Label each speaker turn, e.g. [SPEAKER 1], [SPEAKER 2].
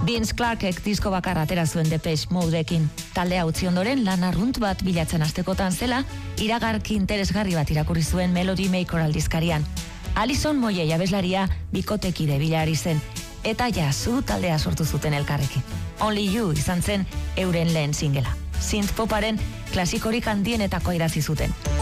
[SPEAKER 1] Vince Clarkek disko bakarra atera zuen Depeche Modeekin. Taldea utzi ondoren lan arrunt bat bilatzen hastekotan zela, iragarki interesgarri bat irakurri zuen Melody Maker aldizkarian. Alison Moyet abeslaria bikotekide bila ari zen, eta Yazoo taldea sortu zuten elkarrekin. Only You izan zen euren lehen singela. Synth poparen klasikorik handienetakoa idatzi zuten.